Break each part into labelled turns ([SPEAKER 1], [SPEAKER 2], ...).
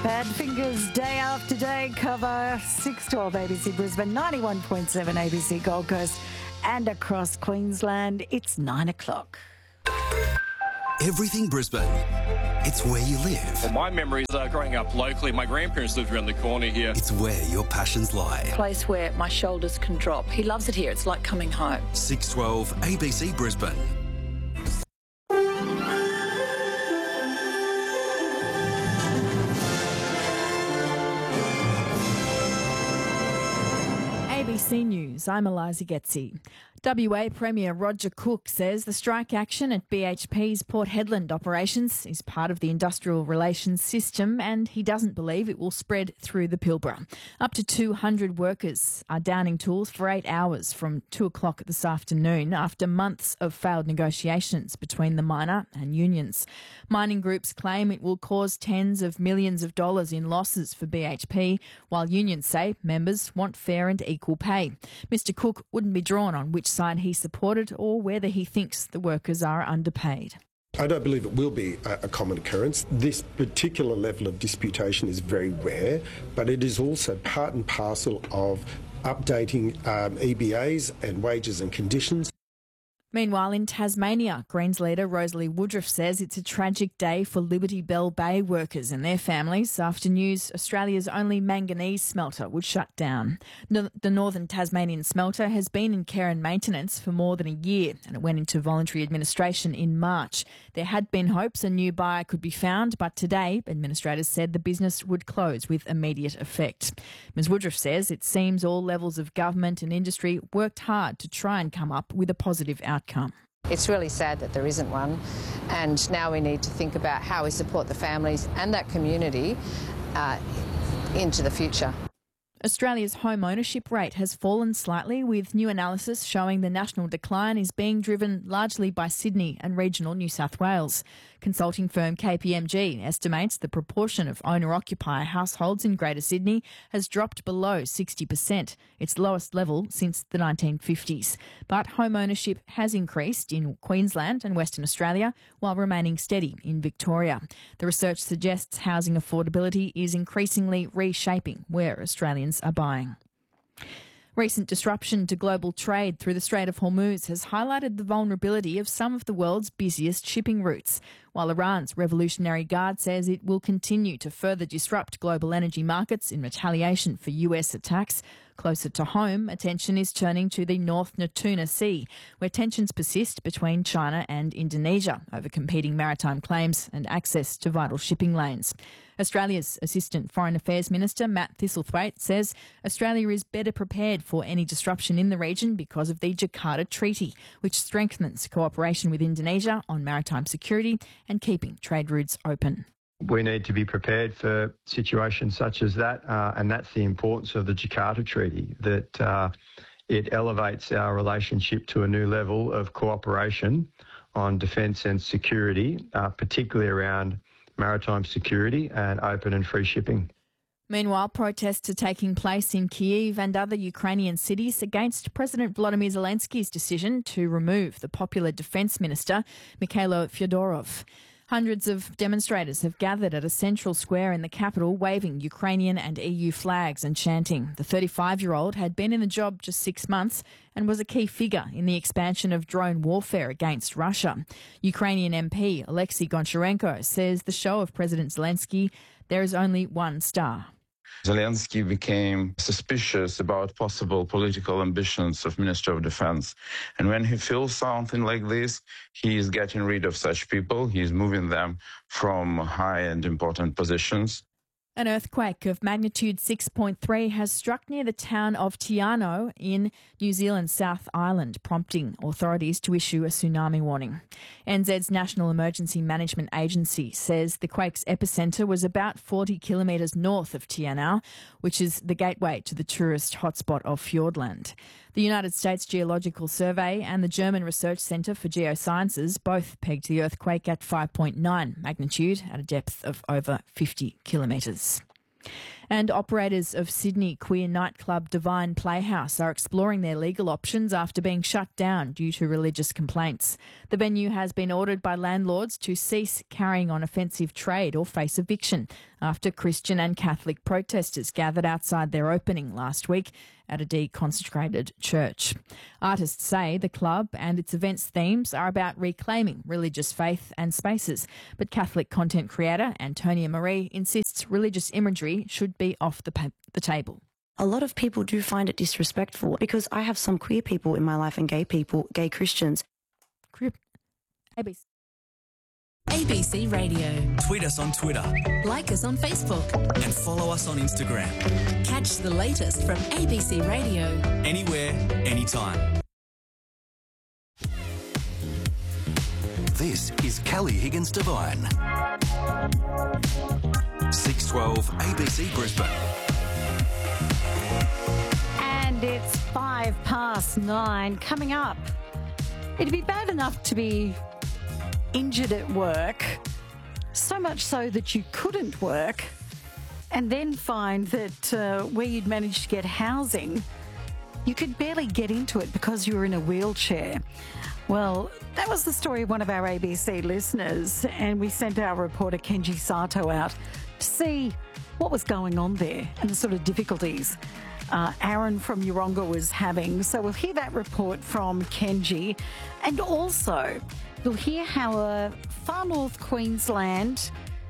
[SPEAKER 1] Badfingers day after day cover 612 ABC Brisbane, 91.7 ABC Gold Coast and across Queensland. It's 9 o'clock.
[SPEAKER 2] Everything Brisbane. It's where you live.
[SPEAKER 3] Well, my memories are growing up locally. My grandparents lived around the corner here.
[SPEAKER 2] It's where your passions lie.
[SPEAKER 4] Place where my shoulders can drop. He loves it here. It's like coming home.
[SPEAKER 2] 612 ABC Brisbane.
[SPEAKER 5] ABC News, I'm Eliza Getzi. WA Premier Roger Cook says the strike action at BHP's Port Hedland operations is part of the industrial relations system and he doesn't believe it will spread through the Pilbara. Up to 200 workers are downing tools for 8 hours from 2 o'clock this afternoon after months of failed negotiations between the miner and unions. Mining groups claim it will cause tens of millions of dollars in losses for BHP, while unions say members want fair and equal pay. Mr Cook wouldn't be drawn on which side he supported or whether he thinks the workers are underpaid.
[SPEAKER 6] I don't believe it will be a common occurrence. This particular level of disputation is very rare, but it is also part and parcel of updating EBAs and wages and conditions.
[SPEAKER 5] Meanwhile, in Tasmania, Greens leader Rosalie Woodruff says it's a tragic day for Liberty Bell Bay workers and their families after news Australia's only manganese smelter would shut down. The Northern Tasmanian smelter has been in care and maintenance for more than a year and it went into voluntary administration in March. There had been hopes a new buyer could be found, but today administrators said the business would close with immediate effect. Ms Woodruff says it seems all levels of government and industry worked hard to try and come up with a positive outcome.
[SPEAKER 7] It's really sad that there isn't one, and now we need to think about how we support the families and that community into the future.
[SPEAKER 5] Australia's home ownership rate has fallen slightly, with new analysis showing the national decline is being driven largely by Sydney and regional New South Wales. Consulting firm KPMG estimates the proportion of owner-occupier households in Greater Sydney has dropped below 60%, its lowest level since the 1950s. But home ownership has increased in Queensland and Western Australia while remaining steady in Victoria. The research suggests housing affordability is increasingly reshaping where Australians are buying. Recent disruption to global trade through the Strait of Hormuz has highlighted the vulnerability of some of the world's busiest shipping routes, while Iran's Revolutionary Guard says it will continue to further disrupt global energy markets in retaliation for US attacks. Closer to home, attention is turning to the North Natuna Sea, where tensions persist between China and Indonesia over competing maritime claims and access to vital shipping lanes. Australia's Assistant Foreign Affairs Minister Matt Thistlethwaite says Australia is better prepared for any disruption in the region because of the Jakarta Treaty, which strengthens cooperation with Indonesia on maritime security and keeping trade routes open.
[SPEAKER 8] We need to be prepared for situations such as that, and that's the importance of the Jakarta Treaty, that it elevates our relationship to a new level of cooperation on defence and security, particularly around maritime security and open and free shipping.
[SPEAKER 5] Meanwhile, protests are taking place in Kyiv and other Ukrainian cities against President Volodymyr Zelensky's decision to remove the popular defence minister, Mikhailo Fyodorov. Hundreds of demonstrators have gathered at a central square in the capital, waving Ukrainian and EU flags and chanting. The 35-year-old had been in the job just 6 months and was a key figure in the expansion of drone warfare against Russia. Ukrainian MP Alexei Goncharenko says the show of President Zelensky, there is only one star.
[SPEAKER 9] Zelensky became suspicious about possible political ambitions of Minister of Defense. And when he feels something like this, he is getting rid of such people. He is moving them from high and important positions.
[SPEAKER 5] An earthquake of magnitude 6.3 has struck near the town of Te Anau in New Zealand's South Island, prompting authorities to issue a tsunami warning. NZ's National Emergency Management Agency says the quake's epicentre was about 40 kilometres north of Te Anau, which is the gateway to the tourist hotspot of Fiordland. The United States Geological Survey and the German Research Centre for Geosciences both pegged the earthquake at 5.9 magnitude at a depth of over 50 kilometres. And operators of Sydney queer nightclub Divine Playhouse are exploring their legal options after being shut down due to religious complaints. The venue has been ordered by landlords to cease carrying on offensive trade or face eviction after Christian and Catholic protesters gathered outside their opening last week at a deconsecrated church. Artists say the club and its events themes are about reclaiming religious faith and spaces, but Catholic content creator Antonia Marie insists religious imagery should be off the table.
[SPEAKER 10] A lot of people do find it disrespectful because I have some queer people in my life and gay people, gay Christians.
[SPEAKER 11] ABC Radio.
[SPEAKER 2] Tweet us on Twitter.
[SPEAKER 11] Like us on Facebook.
[SPEAKER 2] And follow us on Instagram.
[SPEAKER 11] Catch the latest from ABC Radio.
[SPEAKER 2] Anywhere, anytime. This is Kelly Higgins Devine. 612 ABC Brisbane.
[SPEAKER 1] And it's 9:05. Coming up, it'd be bad enough to be injured at work, so much so that you couldn't work, and then find that where you'd managed to get housing, you could barely get into it because you were in a wheelchair. Well, that was the story of one of our ABC listeners, and we sent our reporter Kenji Sato out to see what was going on there and the sort of difficulties Aaron from Yeronga was having. So we'll hear that report from Kenji, and also you'll hear how a far north Queensland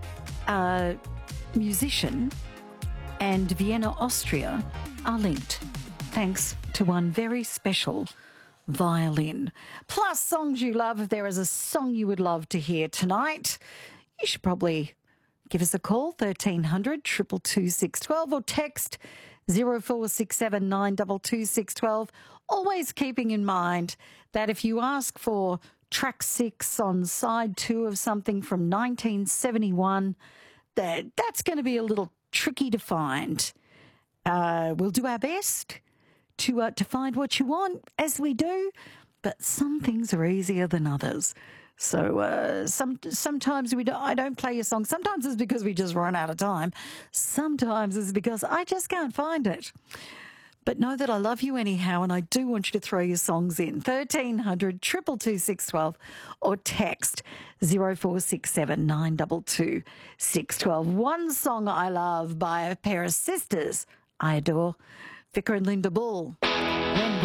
[SPEAKER 1] musician and Vienna, Austria are linked, thanks to one very special violin. Plus songs you love. If there is a song you would love to hear tonight, you should probably give us a call, 1300 222 612, or text 0467 922 612. Always keeping in mind that if you ask for track 6 on side 2 of something from 1971, that's going to be a little tricky to find. We'll do our best to find what you want, as we do, but some things are easier than others. So sometimes I don't play your song. Sometimes it's because we just run out of time. Sometimes it's because I just can't find it. But know that I love you anyhow, and I do want you to throw your songs in. 1300 222 612 or text 0467 922 612. One song I love by a pair of sisters I adore, Vicar and Linda Bull. When